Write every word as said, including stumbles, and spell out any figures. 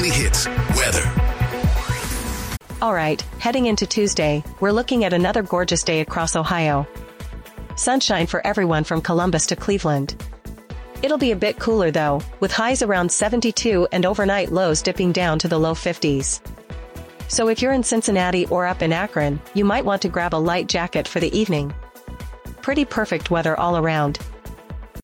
Weekly Hits weather. Alright, heading into Tuesday, we're looking at another gorgeous day across Ohio. Sunshine for everyone from Columbus to Cleveland. It'll be a bit cooler though, with highs around seventy-two and overnight lows dipping down to the low fifties. So if you're in Cincinnati or up in Akron, you might want to grab a light jacket for the evening. Pretty perfect weather all around.